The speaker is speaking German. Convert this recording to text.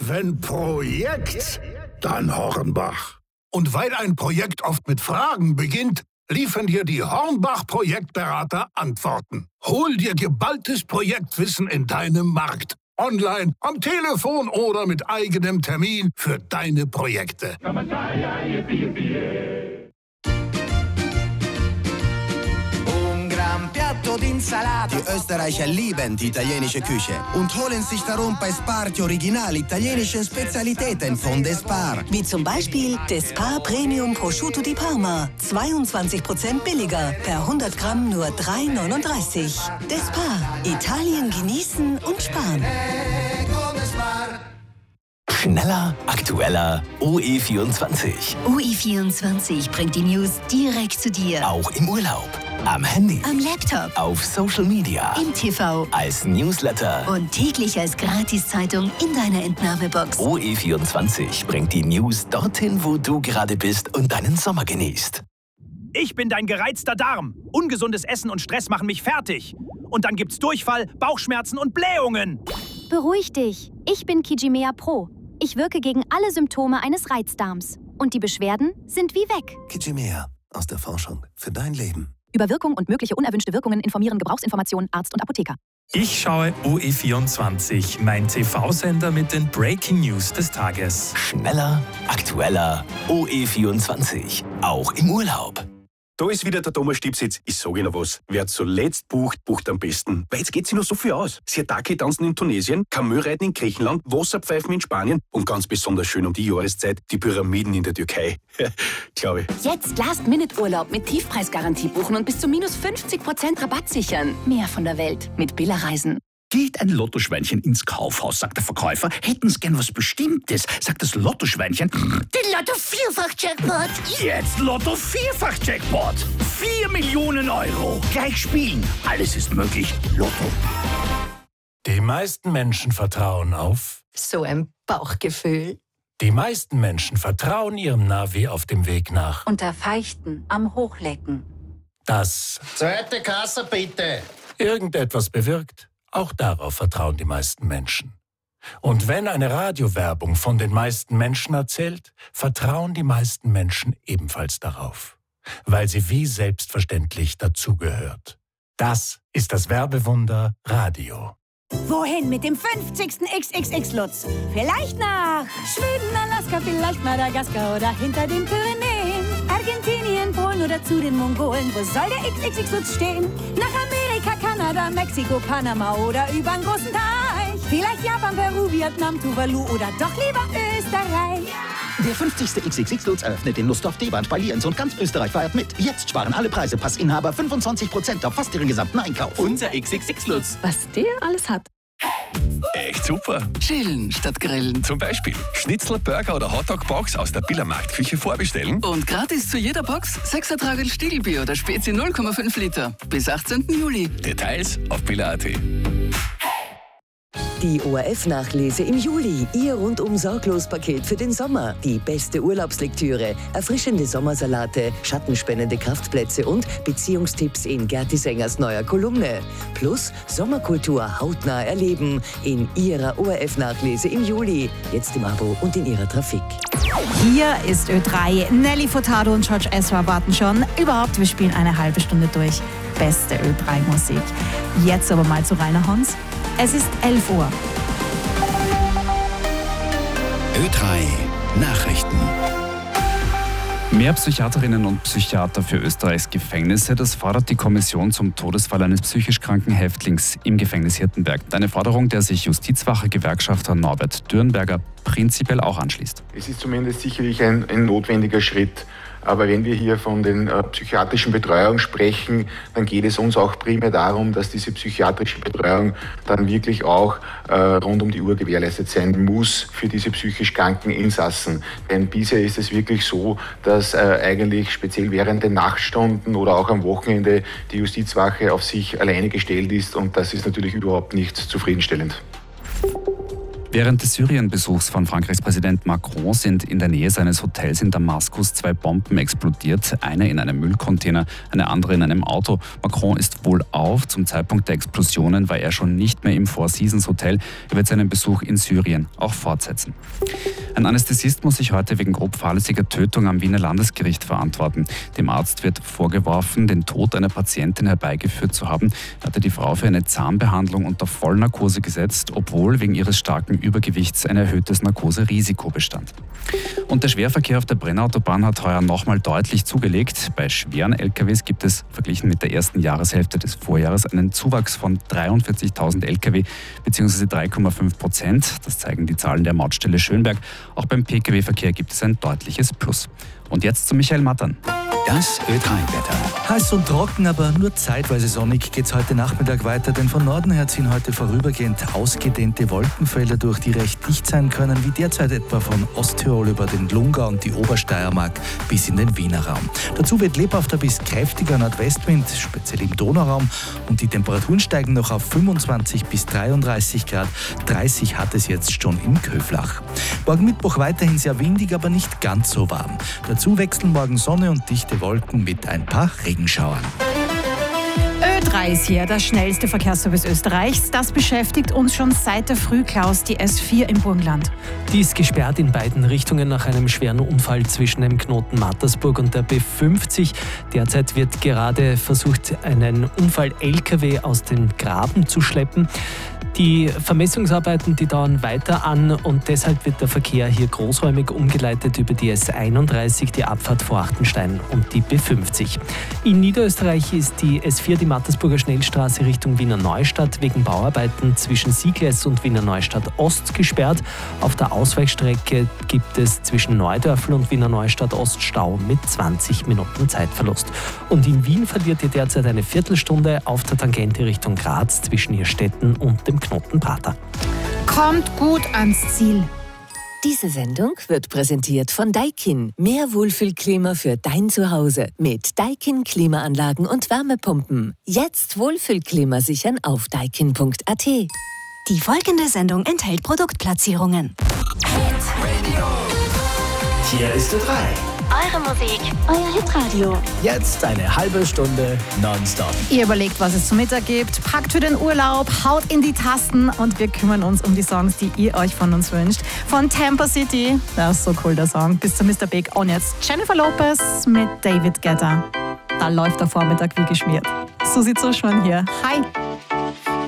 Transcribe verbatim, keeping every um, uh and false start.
Wenn Projekt, dann Hornbach. Und weil ein Projekt oft mit Fragen beginnt, liefern dir die Hornbach-Projektberater Antworten. Hol dir geballtes Projektwissen in deinem Markt. Online, am Telefon oder mit eigenem Termin für deine Projekte. Die Österreicher lieben die italienische Küche und holen sich darum bei Spar die original italienische Spezialitäten von Despar. Wie zum Beispiel Despar Premium Prosciutto di Parma. zweiundzwanzig Prozent billiger, per hundert Gramm nur drei neununddreißig. Despar. Italien genießen und sparen. Schneller, aktueller, O E vierundzwanzig. O E vierundzwanzig bringt die News direkt zu dir. Auch im Urlaub, am Handy, am Laptop, auf Social Media, im T V, als Newsletter und täglich als Gratiszeitung in deiner Entnahmebox. O E vierundzwanzig bringt die News dorthin, wo du gerade bist und deinen Sommer genießt. Ich bin dein gereizter Darm. Ungesundes Essen und Stress machen mich fertig. Und dann gibt's Durchfall, Bauchschmerzen und Blähungen. Beruhig dich. Ich bin Kijimea Pro. Ich wirke gegen alle Symptome eines Reizdarms. Und die Beschwerden sind wie weg. Kijimea, aus der Forschung für dein Leben. Über Wirkung und mögliche unerwünschte Wirkungen informieren Gebrauchsinformationen Arzt und Apotheker. Ich schaue O E vierundzwanzig, mein T V-Sender mit den Breaking News des Tages. Schneller, aktueller, O E vierundzwanzig, auch im Urlaub. Da ist wieder der Thomas Stipsitz. Ich sage Ihnen was. Wer zuletzt bucht, bucht am besten. Weil jetzt geht sich noch so viel aus. Siatake-Tanzen in Tunesien, Kamelreiten in Griechenland, Wasserpfeifen in Spanien und ganz besonders schön um die Jahreszeit die Pyramiden in der Türkei. Glaube ich. Jetzt Last-Minute-Urlaub mit Tiefpreisgarantie buchen und bis zu minus fünfzig Prozent Rabatt sichern. Mehr von der Welt mit Billa Reisen. Geht ein Lottoschweinchen ins Kaufhaus, sagt der Verkäufer. Hätten Sie gern was Bestimmtes, sagt das Lottoschweinchen. Den Lotto-Vierfach-Jackpot. Jetzt Lotto-Vierfach-Jackpot. Vier Millionen Euro. Gleich spielen. Alles ist möglich. Lotto. Die meisten Menschen vertrauen auf... So ein Bauchgefühl. Die meisten Menschen vertrauen ihrem Navi auf dem Weg nach... Unter Feichten am Hochlecken. Das... Zweite Kasse, bitte. ...irgendetwas bewirkt. Auch darauf vertrauen die meisten Menschen. Und wenn eine Radiowerbung von den meisten Menschen erzählt, vertrauen die meisten Menschen ebenfalls darauf, weil sie wie selbstverständlich dazugehört. Das ist das Werbewunder Radio. Wohin mit dem fünfzigsten X X X-Lutz? Vielleicht nach Schweden, Alaska, vielleicht Madagaskar oder hinter den Pyrenäen. Argentinien, Polen oder zu den Mongolen. Wo soll der X X X-Lutz stehen? Nach Amerika, Kanada, Mexiko, Panama oder übern großen Teich. Vielleicht Japan, Peru, Vietnam, Tuvalu oder doch lieber Österreich. Der fünfzigste X X X-Lutz eröffnet in Lustdorf, Deband, Spaliens und ganz Österreich feiert mit. Jetzt sparen alle Preise. Passinhaber fünfundzwanzig Prozent auf fast ihren gesamten Einkauf. Unser X X X-Lutz. Was der alles hat. Echt super. Chillen statt grillen. Zum Beispiel Schnitzel, Burger oder Hotdog-Box aus der Billermarktküche vorbestellen. Und gratis zu jeder Box sechs Ertragel Stiegelbier oder Spezi null Komma fünf Liter. Bis achtzehnten Juli. Details auf biller punkt at. Die O R F-Nachlese im Juli. Ihr rundum sorglos Paket für den Sommer. Die beste Urlaubslektüre, erfrischende Sommersalate, schattenspendende Kraftplätze und Beziehungstipps in Gerti Sängers neuer Kolumne. Plus Sommerkultur hautnah erleben in ihrer O R F-Nachlese im Juli. Jetzt im Abo und in ihrer Trafik. Hier ist Ö drei. Nelly Furtado und George Ezra warten schon. Überhaupt, wir spielen eine halbe Stunde durch. Beste Ö drei Musik. Jetzt aber mal zu Rainer Hons. Es ist elf Uhr. Ö drei Nachrichten. Mehr Psychiaterinnen und Psychiater für Österreichs Gefängnisse, das fordert die Kommission zum Todesfall eines psychisch kranken Häftlings im Gefängnis Hirtenberg. Eine Forderung, der sich Justizwache-Gewerkschafter Norbert Dürnberger prinzipiell auch anschließt. Es ist zumindest sicherlich ein, ein notwendiger Schritt. Aber wenn wir hier von den äh, psychiatrischen Betreuungen sprechen, dann geht es uns auch primär darum, dass diese psychiatrische Betreuung dann wirklich auch äh, rund um die Uhr gewährleistet sein muss für diese psychisch kranken Insassen. Denn bisher ist es wirklich so, dass äh, eigentlich speziell während den Nachtstunden oder auch am Wochenende die Justizwache auf sich alleine gestellt ist und das ist natürlich überhaupt nicht zufriedenstellend. Während des Syrien-Besuchs von Frankreichs Präsident Macron sind in der Nähe seines Hotels in Damaskus zwei Bomben explodiert. Eine in einem Müllcontainer, eine andere in einem Auto. Macron ist wohlauf. Zum Zeitpunkt der Explosionen war er schon nicht mehr im Four Seasons Hotel. Er wird seinen Besuch in Syrien auch fortsetzen. Ein Anästhesist muss sich heute wegen grob fahrlässiger Tötung am Wiener Landesgericht verantworten. Dem Arzt wird vorgeworfen, den Tod einer Patientin herbeigeführt zu haben. Er hatte die Frau für eine Zahnbehandlung unter Vollnarkose gesetzt, obwohl wegen ihres starken Übergewichts ein erhöhtes Narkoserisiko bestand. Und der Schwerverkehr auf der Brennautobahn hat heuer nochmal deutlich zugelegt. Bei schweren L K Ws gibt es verglichen mit der ersten Jahreshälfte des Vorjahres einen Zuwachs von dreiundvierzigtausend L K W bzw. drei Komma fünf Prozent. Das zeigen die Zahlen der Mautstelle Schönberg. Auch beim P K W-Verkehr gibt es ein deutliches Plus. Und jetzt zu Michael Mattern. Das Ö drei Wetter. Heiß und trocken, aber nur zeitweise sonnig geht es heute Nachmittag weiter, denn von Norden her ziehen heute vorübergehend ausgedehnte Wolkenfelder durch, die recht dicht sein können, wie derzeit etwa von Osttirol über den Lungau und die Obersteiermark bis in den Wiener Raum. Dazu wird lebhafter bis kräftiger Nordwestwind, speziell im Donauraum, und die Temperaturen steigen noch auf fünfundzwanzig bis dreiunddreißig Grad. dreißig hat es jetzt schon in Köflach. Morgen Mittwoch weiterhin sehr windig, aber nicht ganz so warm. Dazu wechseln morgen Sonne und dichte Wolken mit ein paar Regenschauern. Ö drei ist hier, der schnellste Verkehrsservice Österreichs. Das beschäftigt uns schon seit der Früh, Klaus, die S vier im Burgenland. Die ist gesperrt in beiden Richtungen nach einem schweren Unfall zwischen dem Knoten Mattersburg und der B fünfzig. Derzeit wird gerade versucht, einen Unfall-L K W aus den Graben zu schleppen. Die Vermessungsarbeiten, die dauern weiter an und deshalb wird der Verkehr hier großräumig umgeleitet über die S einunddreißig, die Abfahrt vor Achtenstein und die B fünfzig. In Niederösterreich ist die S vier, die Mattersburger Schnellstraße Richtung Wiener Neustadt, wegen Bauarbeiten zwischen Siegless und Wiener Neustadt Ost gesperrt. Auf der Ausweichstrecke gibt es zwischen Neudörfl und Wiener Neustadt Ost Stau mit zwanzig Minuten Zeitverlust. Und in Wien verliert ihr derzeit eine Viertelstunde auf der Tangente Richtung Graz zwischen Irstetten und dem Knoten Prater. Kommt gut ans Ziel. Diese Sendung wird präsentiert von Daikin. Mehr Wohlfühlklima für dein Zuhause mit Daikin Klimaanlagen und Wärmepumpen. Jetzt Wohlfühlklima sichern auf daikin punkt a t. Die folgende Sendung enthält Produktplatzierungen. Hier ist Ö drei. Eure Musik, euer Hitradio. Jetzt eine halbe Stunde nonstop. Ihr überlegt, was es zum Mittag gibt, packt für den Urlaub, haut in die Tasten und wir kümmern uns um die Songs, die ihr euch von uns wünscht. Von Tampa City, das ist so cool der Song, bis zu Mister Big und jetzt Jennifer Lopez mit David Guetta. Da läuft der Vormittag wie geschmiert. Susi Zuschmann hier. Hi.